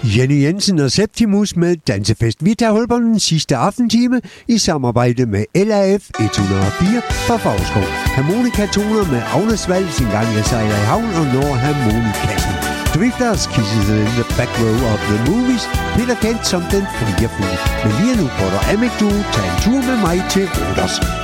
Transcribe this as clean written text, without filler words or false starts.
Jenny Jensen og Septimus med Dansefest. Vi tager hul på den sidste aftentime i samarbejde med LAF 104 fra Favrskov. Harmonikatoner med Agnes Valls en gang jeg sejler i havn og når harmonikassen. Drifters Kisses in the Back Row of the Movies. Peter Kent som den frie fugl. Men lige nu får der Amik, du tager en tur med mig til Ruders.